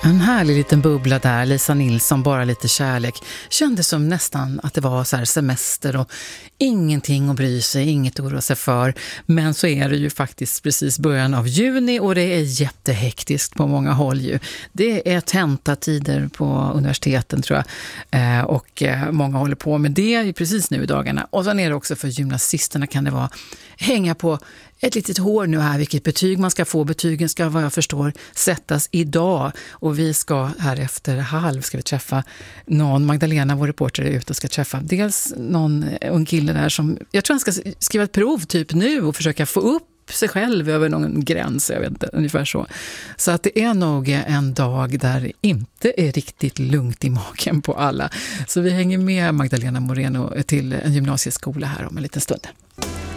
En härlig liten bubbla där, Lisa Nilsson, bara lite kärlek. Kändes som nästan att det var så här semester och ingenting att bry sig, inget att oroa sig för. Men så är det ju faktiskt precis början av juni och det är jättehektiskt på många håll ju. Det är tentatider på universiteten tror jag och många håller på med det ju precis nu i dagarna. Och sen är det också för gymnasisterna kan det vara hänga på ett litet hår nu här, vilket betyg man ska få. Betygen ska, vad jag förstår, sättas idag. Och vi ska här efter halv ska vi träffa någon, Magdalena, vår reporter, är ute och ska träffa dels någon ung kille där som, jag tror han ska skriva ett prov typ nu och försöka få upp sig själv över någon gräns, jag vet inte, ungefär så. Så att det är nog en dag där det inte är riktigt lugnt i magen på alla. Så vi hänger med Magdalena Moreno till en gymnasieskola här om en liten stund.